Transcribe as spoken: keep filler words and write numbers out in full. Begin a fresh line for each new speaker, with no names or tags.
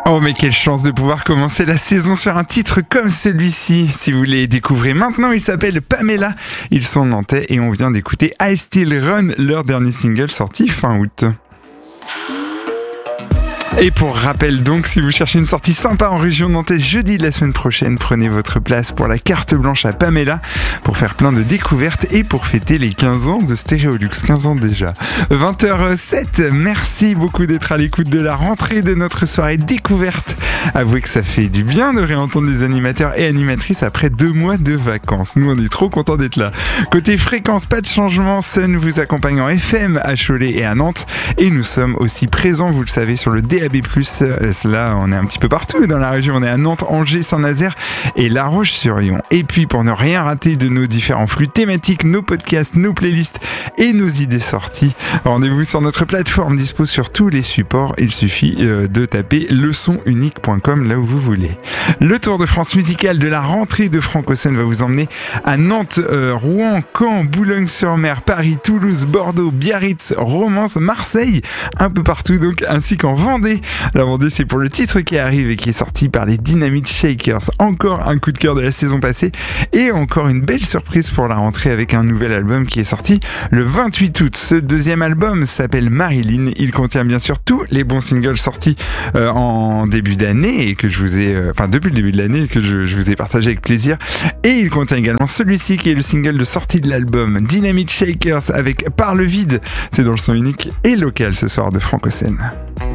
Oh mais quelle chance de pouvoir commencer la saison sur un titre comme celui-ci. Si vous les découvrez maintenant, il s'appelle Pamela. Ils sont nantais et on vient d'écouter I Still Run, leur dernier single sorti fin août. Et pour rappel donc, si vous cherchez une sortie sympa en région nantaise jeudi de la semaine prochaine, prenez votre place pour la carte blanche à Pamela pour faire plein de découvertes et pour fêter les quinze ans de Stéréolux, quinze ans déjà. vingt heures sept, merci beaucoup d'être à l'écoute de la rentrée de notre soirée découverte. Avouez que ça fait du bien de réentendre les animateurs et animatrices après deux mois de vacances. Nous, on est trop contents d'être là. Côté fréquence, pas de changement. Sun vous accompagne en F M à Cholet et à Nantes. Et nous sommes aussi présents, vous le savez, sur le D A B plus. Là, on est un petit peu partout dans la région. On est à Nantes, Angers, Saint-Nazaire et La Roche-sur-Yon. Et puis, pour ne rien rater de nos différents flux thématiques, nos podcasts, nos playlists et nos idées sorties, rendez-vous sur notre plateforme dispo sur tous les supports. Il suffit de taper leçon unique point com là où vous voulez. Le Tour de France musical de la rentrée de Francosun va vous emmener à Nantes, euh, Rouen, Caen, Boulogne-sur-Mer, Paris, Toulouse, Bordeaux, Biarritz, Romance, Marseille, un peu partout donc, ainsi qu'en Vendée. La Vendée, c'est pour le titre qui arrive et qui est sorti par les Dynamite Shakers. Encore un coup de cœur de la saison passée et encore une belle surprise pour la rentrée avec un nouvel album qui est sorti le vingt-huit août. Ce deuxième album s'appelle Marilyn. Il contient bien sûr tous les bons singles sortis euh, en début d'année et que je vous ai, euh, enfin depuis le début de l'année que je, je vous ai partagé avec plaisir. Et il contient également celui-ci qui est le single de sortie de l'album, Dynamite Shakers avec Par le vide. C'est dans le son unique et local ce soir de Francosun.